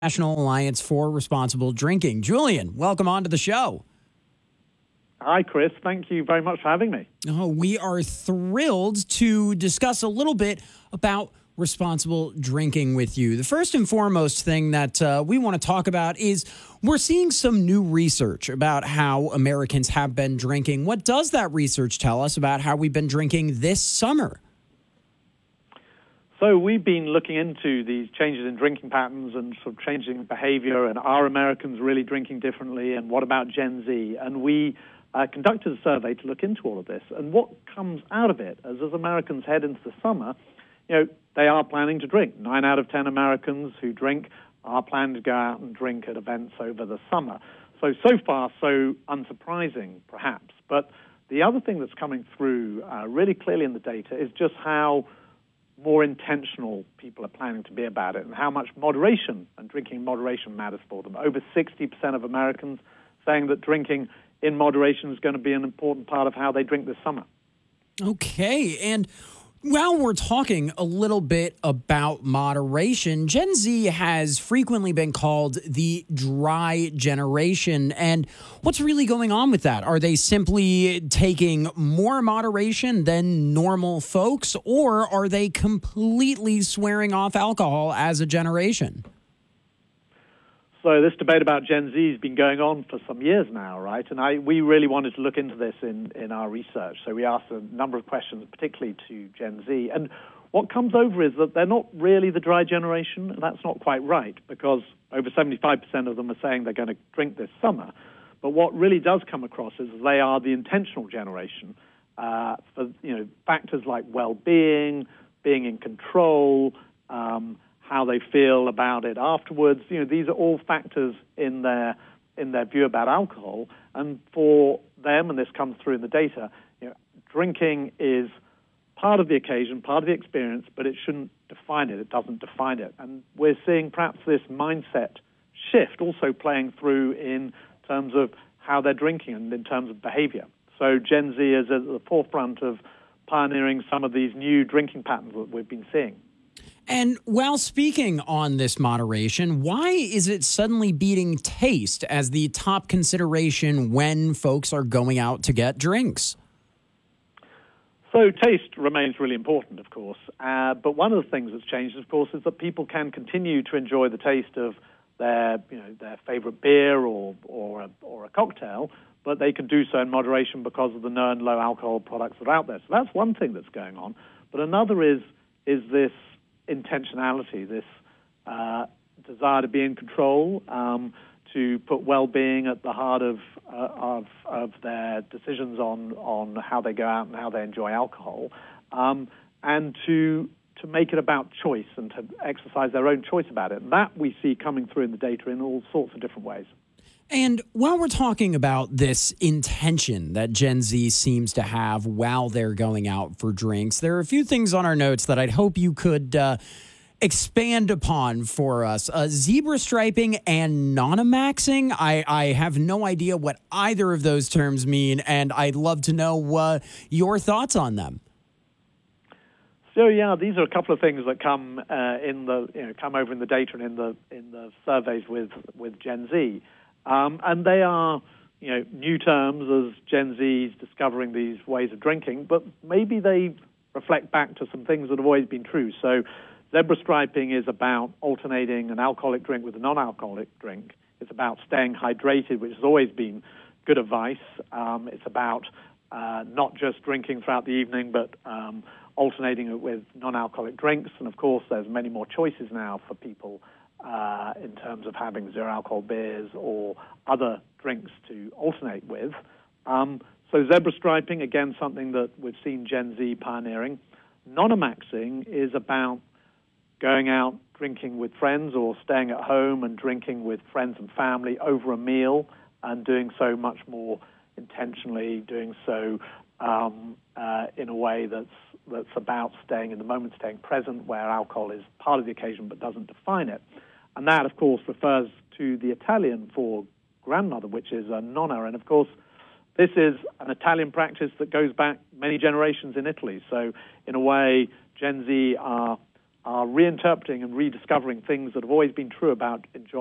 National Alliance for Responsible Drinking. Julian, welcome on to the show. Hi, Chris. Thank you very much for having me. Oh, we are thrilled to discuss a little bit about responsible drinking with you. The first and foremost thing that we want to talk about is we're seeing some new research about how Americans have been drinking. What does that research tell us about how we've been drinking this summer? So we've been looking into these changes in drinking patterns and sort of changing behavior, and are Americans really drinking differently, and what about Gen Z? And we conducted a survey to look into all of this. And what comes out of it, as Americans head into the summer, they are planning to drink. 9 out of 10 Americans who drink are planning to go out and drink at events over the summer. So far, so unsurprising, perhaps. But the other thing that's coming through really clearly in the data is just how more intentional people are planning to be about it, and how much moderation and drinking in moderation matters for them. Over 60% of Americans saying that drinking in moderation is going to be an important part of how they drink this summer. Okay, and while we're talking a little bit about moderation, Gen Z has frequently been called the dry generation. And what's really going on with that? Are they simply taking more moderation than normal folks, or are they completely swearing off alcohol as a generation? So this debate about Gen Z has been going on for some years now, right? And we really wanted to look into this in our research. So we asked a number of questions, particularly to Gen Z. And what comes over is that they're not really the dry generation, and that's not quite right, because over 75% of them are saying they're going to drink this summer. But what really does come across is they are the intentional generation for factors like well-being, being in control, how they feel about it afterwards. These are all factors in their view about alcohol. And for them, and this comes through in the data, drinking is part of the occasion, part of the experience, but it shouldn't define it. It doesn't define it. And we're seeing perhaps this mindset shift also playing through in terms of how they're drinking and in terms of behavior. So Gen Z is at the forefront of pioneering some of these new drinking patterns that we've been seeing. And while speaking on this moderation, why is it suddenly beating taste as the top consideration when folks are going out to get drinks? So taste remains really important, of course. But one of the things that's changed, of course, is that people can continue to enjoy the taste of their favorite beer or a cocktail, but they can do so in moderation because of the no and low alcohol products that are out there. So that's one thing that's going on. But another is this intentionality, this desire to be in control, to put well-being at the heart of their decisions on how they go out and how they enjoy alcohol, and to make it about choice and to exercise their own choice about it. And that we see coming through in the data in all sorts of different ways. And while we're talking about this intention that Gen Z seems to have while they're going out for drinks, there are a few things on our notes that I'd hope you could expand upon for us. Zebra striping and non-maxing. I have no idea what either of those terms mean, and I'd love to know your thoughts on them. So yeah, these are a couple of things that come come over in the data and in the surveys with Gen Z. And they are, new terms as Gen Z's discovering these ways of drinking, but maybe they reflect back to some things that have always been true. So zebra striping is about alternating an alcoholic drink with a non-alcoholic drink. It's about staying hydrated, which has always been good advice. It's about not just drinking throughout the evening, but alternating it with non-alcoholic drinks. And, of course, there's many more choices now for people in terms of having zero-alcohol beers or other drinks to alternate with. So zebra striping, again, something that we've seen Gen Z pioneering. Non-maxing is about going out drinking with friends or staying at home and drinking with friends and family over a meal and doing so much more intentionally, doing so in a way that's about staying in the moment, staying present, where alcohol is part of the occasion but doesn't define it. And that, of course, refers to the Italian for grandmother, which is a nonna. And, of course, this is an Italian practice that goes back many generations in Italy. So, in a way, Gen Z are are reinterpreting and rediscovering things that have always been true about enjoyment.